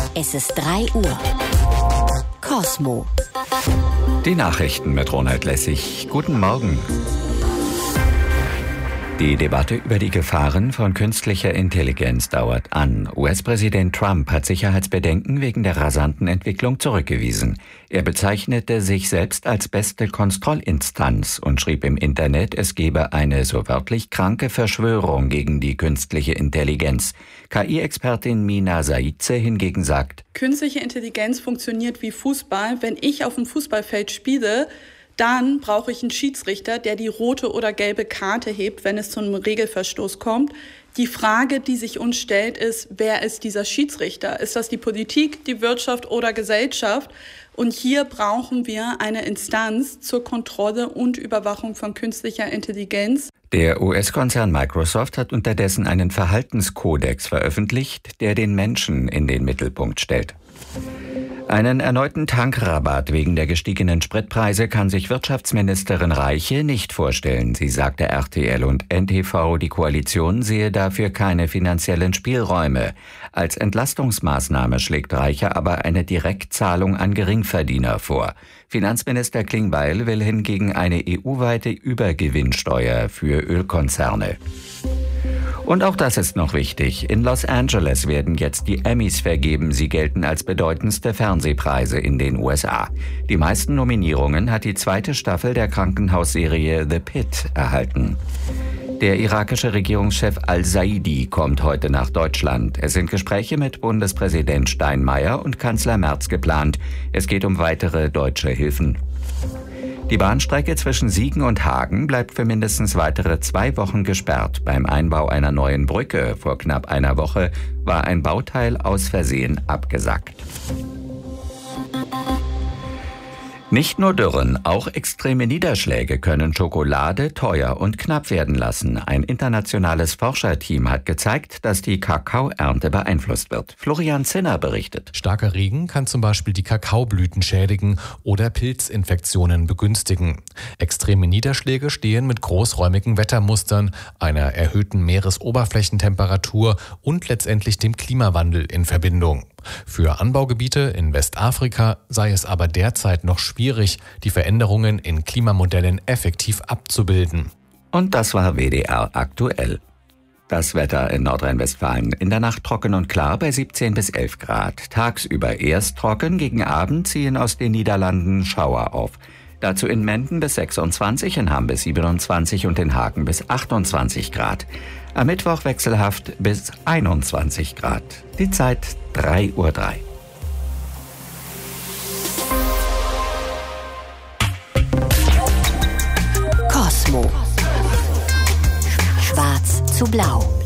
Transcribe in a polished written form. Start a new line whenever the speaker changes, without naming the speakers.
Es ist 3 Uhr. Cosmo.
Die Nachrichten mit Ronald Lessig. Guten Morgen. Die Debatte über die Gefahren von künstlicher Intelligenz dauert an. US-Präsident Trump hat Sicherheitsbedenken wegen der rasanten Entwicklung zurückgewiesen. Er bezeichnete sich selbst als beste Kontrollinstanz und schrieb im Internet, es gebe eine so wörtlich kranke Verschwörung gegen die künstliche Intelligenz. KI-Expertin Mina Saidze hingegen sagt:
Künstliche Intelligenz funktioniert wie Fußball. Wenn ich auf dem Fußballfeld spiele, dann brauche ich einen Schiedsrichter, der die rote oder gelbe Karte hebt, wenn es zu einem Regelverstoß kommt. Die Frage, die sich uns stellt, ist, wer ist dieser Schiedsrichter? Ist das die Politik, die Wirtschaft oder Gesellschaft? Und hier brauchen wir eine Instanz zur Kontrolle und Überwachung von künstlicher Intelligenz.
Der US-Konzern Microsoft hat unterdessen einen Verhaltenskodex veröffentlicht, der den Menschen in den Mittelpunkt stellt. Einen erneuten Tankrabatt wegen der gestiegenen Spritpreise kann sich Wirtschaftsministerin Reiche nicht vorstellen. Sie sagte RTL und NTV, die Koalition sehe dafür keine finanziellen Spielräume. Als Entlastungsmaßnahme schlägt Reiche aber eine Direktzahlung an Geringverdiener vor. Finanzminister Klingbeil will hingegen eine EU-weite Übergewinnsteuer für Ölkonzerne. Und auch das ist noch wichtig. In Los Angeles werden jetzt die Emmys vergeben. Sie gelten als bedeutendste Fernsehpreise in den USA. Die meisten Nominierungen hat die 2. Staffel der Krankenhausserie The Pitt erhalten. Der irakische Regierungschef al-Saidi kommt heute nach Deutschland. Es sind Gespräche mit Bundespräsident Steinmeier und Kanzler Merz geplant. Es geht um weitere deutsche Hilfen. Die Bahnstrecke zwischen Siegen und Hagen bleibt für mindestens weitere 2 Wochen gesperrt. Beim Einbau einer neuen Brücke vor knapp einer Woche war ein Bauteil aus Versehen abgesackt. Nicht nur Dürren, auch extreme Niederschläge können Schokolade teuer und knapp werden lassen. Ein internationales Forscherteam hat gezeigt, dass die Kakaoernte beeinflusst wird. Florian Zinner berichtet.
Starker Regen kann zum Beispiel die Kakaoblüten schädigen oder Pilzinfektionen begünstigen. Extreme Niederschläge stehen mit großräumigen Wettermustern, einer erhöhten Meeresoberflächentemperatur und letztendlich dem Klimawandel in Verbindung. Für Anbaugebiete in Westafrika sei es aber derzeit noch schwierig, die Veränderungen in Klimamodellen effektiv abzubilden.
Und das war WDR aktuell. Das Wetter in Nordrhein-Westfalen: in der Nacht trocken und klar bei 17 bis 11 Grad. Tagsüber erst trocken, gegen Abend ziehen aus den Niederlanden Schauer auf. Dazu in Menden bis 26, in Hamm bis 27 und in Hagen bis 28 Grad. Am Mittwoch wechselhaft bis 21 Grad. Die Zeit 3:03 Uhr.
Cosmo. Schwarz zu blau.